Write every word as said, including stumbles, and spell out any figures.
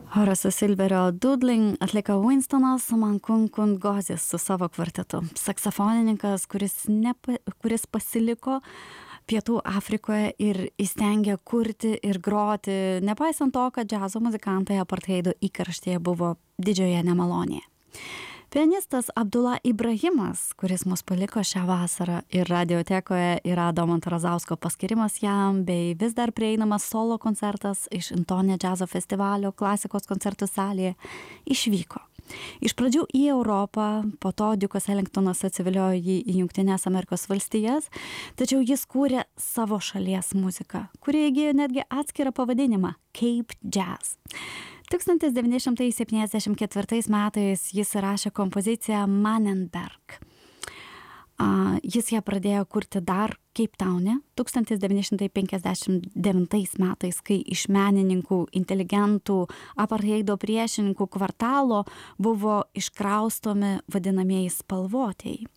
Horacio Silverio Doodling atliko Winstonas Mankunkungozis su savo kvartetu. Saksofonininkas, kuris, nepa, kuris pasiliko Pietų Afrikoje ir įstengė kurti ir groti, nepaisant to, kad džiazo muzikantai apartheido įkarštėje buvo didžioje nemalonėje. Pianistas Abdullah Ibrahimas, kuris mus paliko šią vasarą ir radiotekoje yra Domanto Razausko paskirimas jam, bei vis dar prieinamas solo koncertas iš Intonė džiazo festivalio klasikos koncertų salėje, išvyko. Iš pradžių į Europą, po to Dukas Ellingtonas atsiviliojo jį į Jungtinės Amerikos valstijas, tačiau jis kūrė savo šalies muziką, kuri įgijo netgi atskirą pavadinimą – Cape Jazz. tūkstantis devyni šimtai septyniasdešimt ketvirtais metais jis įrašė kompoziciją Manenberg. Jis ją pradėjo kurti dar Cape Town'e tūkstantis devyni šimtai penkiasdešimt devintais metais, kai iš menininkų, inteligentų, apartheido priešininkų kvartalo buvo iškraustomi vadinamieji spalvotieji.